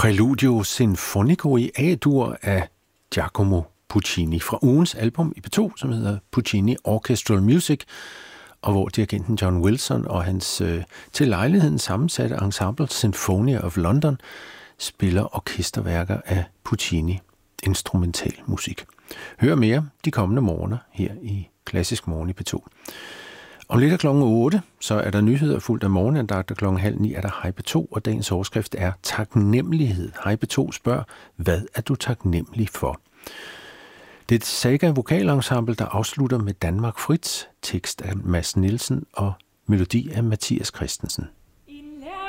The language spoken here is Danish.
Preludio Sinfonico i A-dur af Giacomo Puccini fra ugens album i P2, som hedder Puccini Orchestral Music, og hvor dirigenten John Wilson og hans til lejligheden sammensatte ensemble Sinfonia of London spiller orkesterværker af Puccini, instrumental musik. Hør mere de kommende morgener her i Klassisk Morgen i P2. Om lidt af klokken 8, så er der nyheder fuldt af morgenandagt, og klokken 8:30 er der Hej P2, og dagens overskrift er taknemmelighed. Hej P2 spørger, hvad er du taknemmelig for? Det er et Saga vokalensemble, der afslutter med Danmark Fritz, tekst af Mads Nielsen og melodi af Mathias Christensen.